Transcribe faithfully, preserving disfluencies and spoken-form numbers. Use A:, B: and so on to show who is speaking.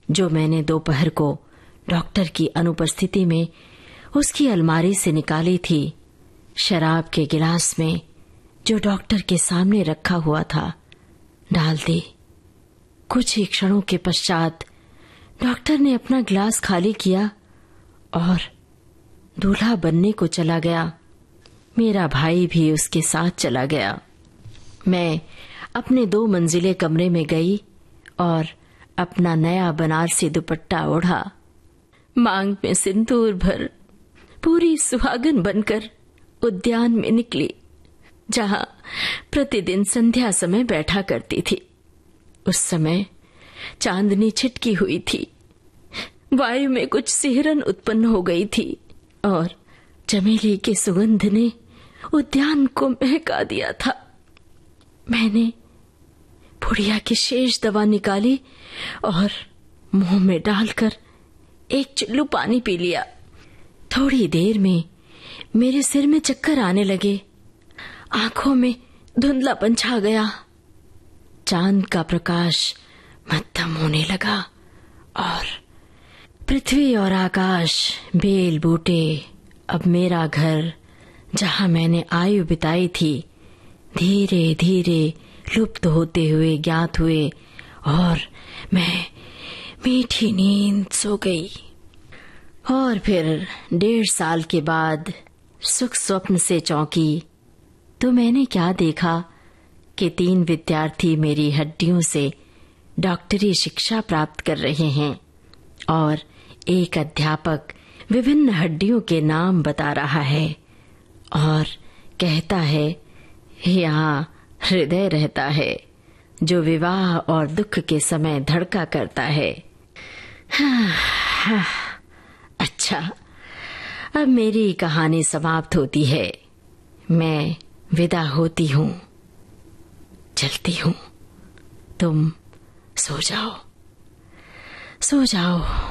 A: जो मैंने दोपहर को डॉक्टर की अनुपस्थिति में उसकी अलमारी से निकाली थी, शराब के गिलास में जो डॉक्टर के सामने रखा हुआ था डाल दी। कुछ ही क्षणों के पश्चात डॉक्टर ने अपना गिलास खाली किया और दूल्हा बनने को चला गया। मेरा भाई भी उसके साथ चला गया। मैं अपने दो मंजिले कमरे में गई और अपना नया बनारसी दुपट्टा ओढ़ा, मांग में सिंदूर भर पूरी सुहागन बनकर उद्यान में निकली, जहां प्रतिदिन संध्या समय बैठा करती थी। उस समय चांदनी छिटकी हुई थी, वायु में कुछ सिहरन उत्पन्न हो गई थी और चमेली के सुगंध ने उद्यान को महका दिया था। मैंने बुढ़िया की शेष दवा निकाली और मुंह में डालकर एक चिल्लू पानी पी लिया। थोड़ी देर में मेरे सिर में चक्कर आने लगे, आंखों में धुंधलापन छा गया। चांद का प्रकाश मध्यम होने लगा और पृथ्वी और आकाश, बेल बूटे, अब मेरा घर जहां मैंने आयु बिताई थी, धीरे धीरे लुप्त होते हुए ज्ञात हुए और मैं मीठी नींद सो गई। और फिर डेढ़ साल के बाद सुख स्वप्न से चौंकी तो मैंने क्या देखा कि तीन विद्यार्थी मेरी हड्डियों से डॉक्टरी शिक्षा प्राप्त कर रहे हैं और एक अध्यापक विभिन्न हड्डियों के नाम बता रहा है और कहता है, यहाँ हृदय रहता है जो विवाह और दुख के समय धड़का करता है। हाँ, हाँ, अच्छा, अब मेरी कहानी समाप्त होती है। मैं विदा होती हूँ, चलती हूँ। तुम सो जाओ, सो जाओ।